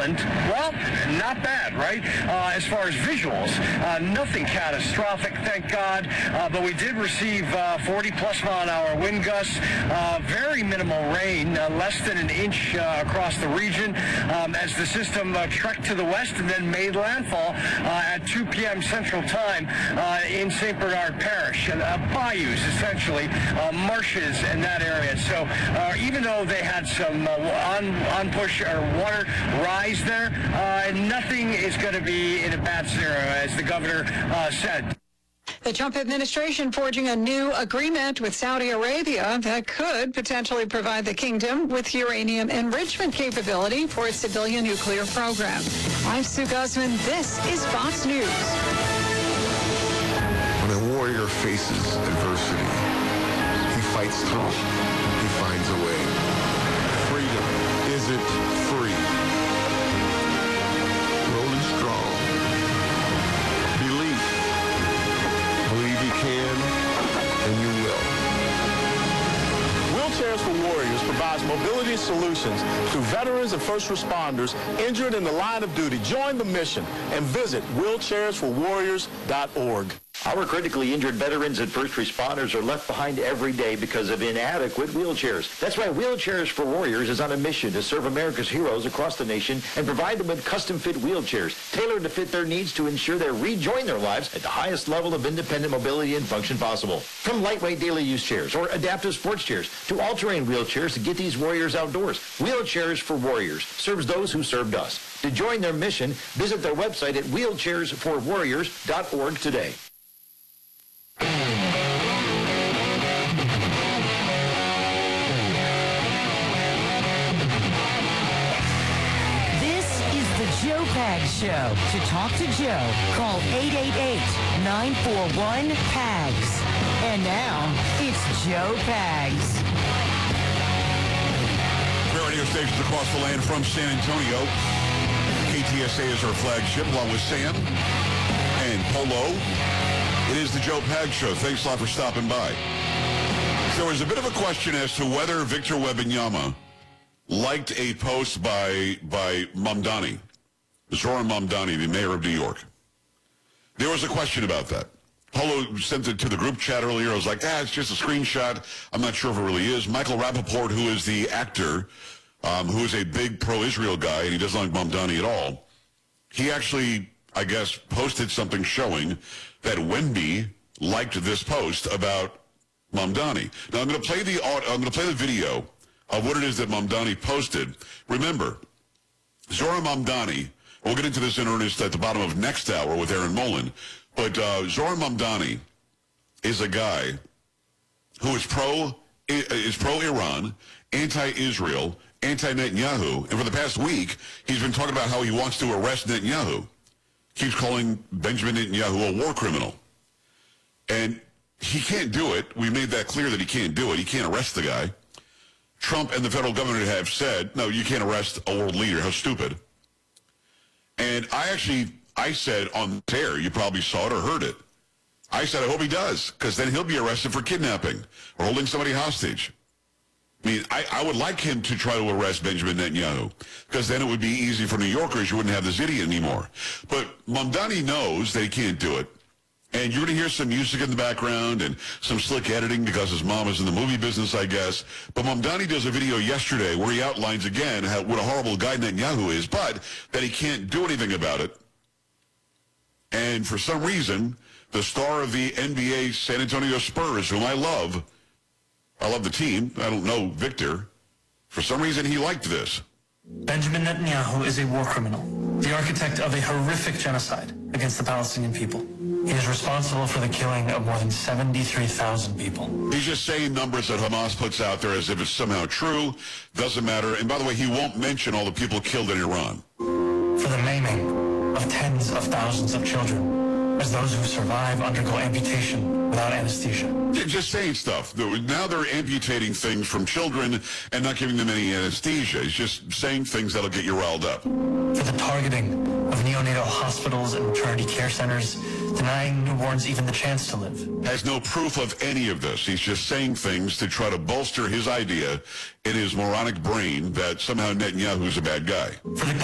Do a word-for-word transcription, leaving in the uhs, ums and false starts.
Poland, well, not bad, right? Uh, as far as visuals, uh, nothing catastrophic, thank God. Uh, but we did receive uh, forty plus mile an hour wind gusts, uh, very minimal rain, uh, less than an inch uh, across the region um, as the system uh, trekked to the west and then made landfall uh, at two p.m. Central Time uh, in Saint Bernard Parish. And uh, bayous, essentially, uh, marshes in that area. So uh, even though they had some uh, on, on push or water rise there, uh, nothing is going to be in a bad scenario, as the governor uh, said. The Trump administration forging a new agreement with Saudi Arabia that could potentially provide the kingdom with uranium enrichment capability for its civilian nuclear program. I'm Sue Guzman. This is Fox News. When a warrior faces adversity, he fights through. He finds a way. Freedom isn't free. Rolling strong. Belief. Believe you can, and you will. Wheelchairs for Warriors provides mobility solutions to veterans and first responders injured in the line of duty. Join the mission and visit wheelchairs for warriors dot org. Our critically injured veterans and first responders are left behind every day because of inadequate wheelchairs. That's why Wheelchairs for Warriors is on a mission to serve America's heroes across the nation and provide them with custom-fit wheelchairs tailored to fit their needs to ensure they rejoin their lives at the highest level of independent mobility and function possible. From lightweight daily use chairs or adaptive sports chairs to all-terrain wheelchairs to get these warriors outdoors, Wheelchairs for Warriors serves those who served us. To join their mission, visit their website at wheelchairs for warriors dot org today. Joe Pags Show. To talk to Joe, call eight eight eight, nine four one, P A G S. And now, it's Joe Pags. Radio stations across the land from San Antonio. K T S A is our flagship, along with Sam and Polo. It is the Joe Pags Show. Thanks a lot for stopping by. So there was a bit of a question as to whether Victor Wembanyama liked a post by, by Mamdani. Zoran Mamdani, the mayor of New York. There was a question about that. Polo sent it to the group chat earlier. I was like, ah, it's just a screenshot. I'm not sure if it really is. Michael Rappaport, who is the actor, um, who is a big pro-Israel guy, and he doesn't like Mamdani at all, he actually, I guess, posted something showing that Wemby liked this post about Mamdani. Now, I'm going to play the I'm going to play the video of what it is that Mamdani posted. Remember, Zoran Mamdani, we'll get into this in earnest at the bottom of next hour with Aaron Mullen, but uh, Zoran Mamdani is a guy who is pro is pro-Iran, anti-Israel, anti-Netanyahu, and for the past week, he's been talking about how he wants to arrest Netanyahu. Keeps calling Benjamin Netanyahu a war criminal. And he can't do it. We made that clear that he can't do it. He can't arrest the guy. Trump and the federal government have said, no, you can't arrest a world leader. How stupid. And I actually, I said on the air, you probably saw it or heard it. I said, I hope he does, because then he'll be arrested for kidnapping or holding somebody hostage. I mean, I, I would like him to try to arrest Benjamin Netanyahu, because then it would be easy for New Yorkers. You wouldn't have this idiot anymore. But Mamdani knows that he can't do it. And you're going to hear some music in the background and some slick editing because his mom is in the movie business, I guess. But Mamdani does a video yesterday where he outlines again how, what a horrible guy Netanyahu is, but that he can't do anything about it. And for some reason, the star of the N B A San Antonio Spurs, whom I love, I love the team, I don't know Victor, for some reason he liked this. Benjamin Netanyahu is a war criminal, the architect of a horrific genocide against the Palestinian people. He is responsible for the killing of more than seventy-three thousand people. He's just saying numbers that Hamas puts out there as if it's somehow true. Doesn't matter. And by the way, he won't mention all the people killed in Iran. For the maiming of tens of thousands of children, as those who survive undergo amputation without anesthesia. Just saying stuff. Now they're amputating things from children and not giving them any anesthesia. He's just saying things that'll get you riled up. For the targeting of neonatal hospitals and maternity care centers, denying newborns even the chance to live. Has no proof of any of this. He's just saying things to try to bolster his idea in his moronic brain that somehow Netanyahu's a bad guy. For the